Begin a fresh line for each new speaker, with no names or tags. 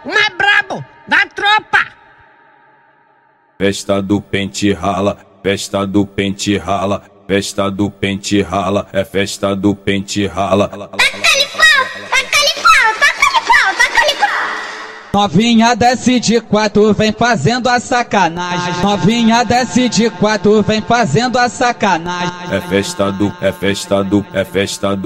mais brabo da tropa.
Festa do pente rala, festa do pente rala, festa do pente rala, é festa do pente rala.
Taca-lhe pau, taca-lhe pau, taca-lhe pau, taca-lhe pau.
Novinha desce de quatro, vem fazendo a sacanagem. Novinha desce de quatro, vem fazendo a sacanagem.
É festa do